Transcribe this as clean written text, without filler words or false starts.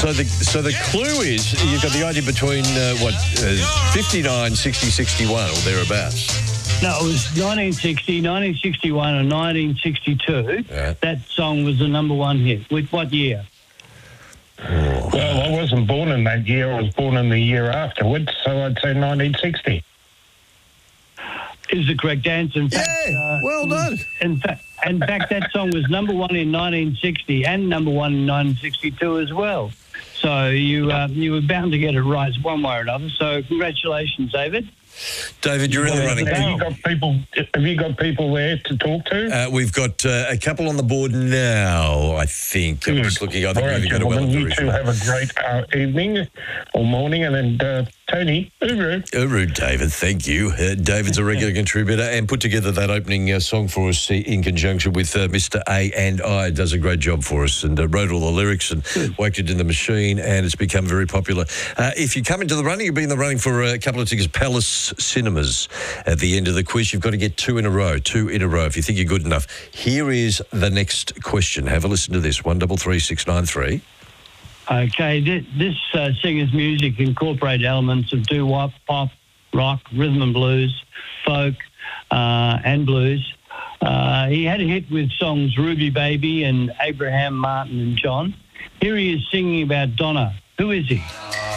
the clue is you've got the idea between 59, 60, 61 or thereabouts. No, it was 1960, 1961 and 1962. Yeah. That song was the number one hit. With what year? Well, I wasn't born in that year. I was born in the year afterwards, so I'd say 1960. Is the correct answer. In fact, well done. In fact, that song was number one in 1960 and number one in 1962 as well. So you were bound to get it right one way or another. So congratulations, David. David, you're in the running. Have you got people there to talk to? We've got a couple on the board now, I think. I'm just looking. I think All right, we've got gentlemen, a you two have a great evening or morning, and then Tony, Uru, David, thank you. David's a regular contributor and put together that opening song for us in conjunction with Mr. A&I. Does a great job for us and wrote all the lyrics and worked it in the machine, and it's become very popular. If you come into the running, you'll be in the running for a couple of tickets, Palace Cinemas. At the end of the quiz, you've got to get two in a row if you think you're good enough. Here is the next question. Have a listen to this, 133693. Okay, this singer's music incorporated elements of doo-wop, pop, rock, rhythm and blues, folk, and blues. He had a hit with songs Ruby Baby and Abraham, Martin and John. Here he is singing about Donna. Who is he?